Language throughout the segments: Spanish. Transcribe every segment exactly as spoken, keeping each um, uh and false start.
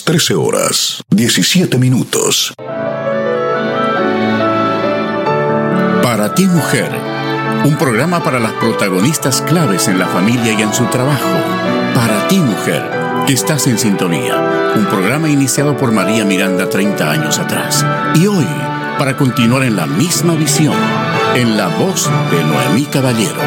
trece horas, diecisiete minutos. Para ti, mujer, un programa para las protagonistas claves en la familia y en su trabajo. Para ti, mujer, que estás en sintonía. Un programa iniciado por María Miranda treinta años atrás. Y hoy, para continuar en la misma visión, en la voz de Noemí Caballero.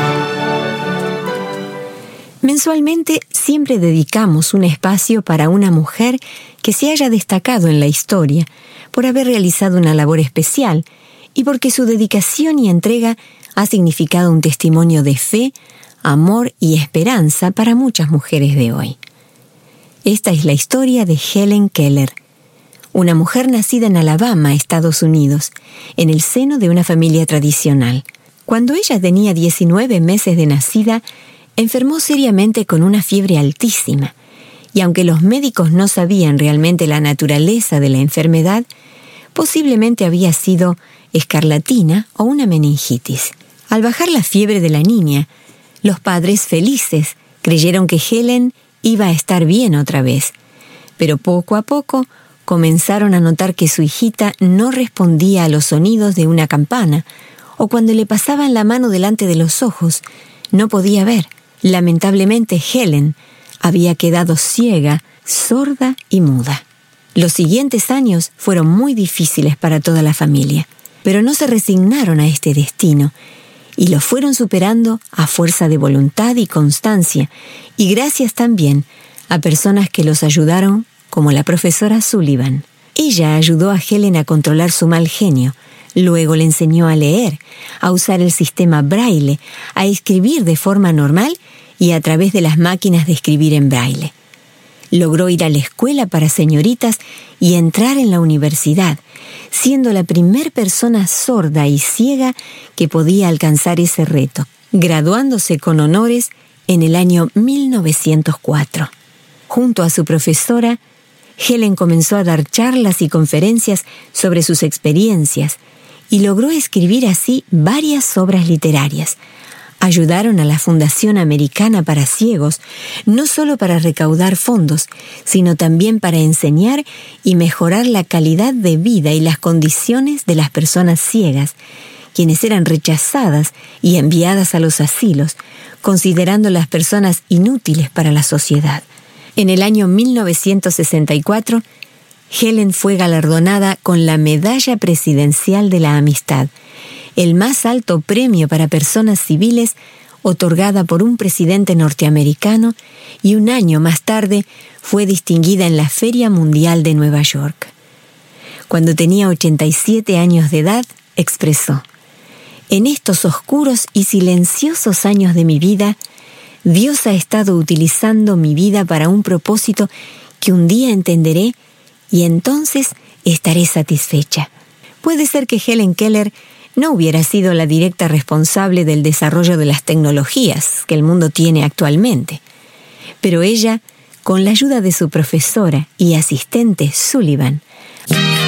Mensualmente siempre dedicamos un espacio para una mujer que se haya destacado en la historia por haber realizado una labor especial y porque su dedicación y entrega ha significado un testimonio de fe, amor y esperanza para muchas mujeres de hoy. Esta es la historia de Helen Keller, una mujer nacida en Alabama, Estados Unidos, en el seno de una familia tradicional. Cuando ella tenía diecinueve meses de nacida, enfermó seriamente con una fiebre altísima, y aunque los médicos no sabían realmente la naturaleza de la enfermedad, posiblemente había sido escarlatina o una meningitis. Al bajar la fiebre de la niña, los padres felices creyeron que Helen iba a estar bien otra vez, pero poco a poco comenzaron a notar que su hijita no respondía a los sonidos de una campana, o cuando le pasaban la mano delante de los ojos, no podía ver. Lamentablemente, Helen había quedado ciega, sorda y muda. Los siguientes años fueron muy difíciles para toda la familia, pero no se resignaron a este destino y lo fueron superando a fuerza de voluntad y constancia, y gracias también a personas que los ayudaron, como la profesora Sullivan. Ella ayudó a Helen a controlar su mal genio. Luego le enseñó a leer, a usar el sistema braille, a escribir de forma normal y a través de las máquinas de escribir en braille. Logró ir a la escuela para señoritas y entrar en la universidad, siendo la primer persona sorda y ciega que podía alcanzar ese reto, graduándose con honores en el año mil novecientos cuatro. Junto a su profesora, Helen comenzó a dar charlas y conferencias sobre sus experiencias y logró escribir así varias obras literarias. Ayudaron a la Fundación Americana para Ciegos, no solo para recaudar fondos, sino también para enseñar y mejorar la calidad de vida y las condiciones de las personas ciegas, quienes eran rechazadas y enviadas a los asilos, considerando las personas inútiles para la sociedad. En el año mil novecientos sesenta y cuatro, Helen fue galardonada con la Medalla Presidencial de la Amistad, el más alto premio para personas civiles otorgada por un presidente norteamericano, y un año más tarde fue distinguida en la Feria Mundial de Nueva York. Cuando tenía ochenta y siete años de edad, expresó: «En estos oscuros y silenciosos años de mi vida, Dios ha estado utilizando mi vida para un propósito que un día entenderé y entonces estaré satisfecha». Puede ser que Helen Keller no hubiera sido la directa responsable del desarrollo de las tecnologías que el mundo tiene actualmente, pero ella, con la ayuda de su profesora y asistente Sullivan,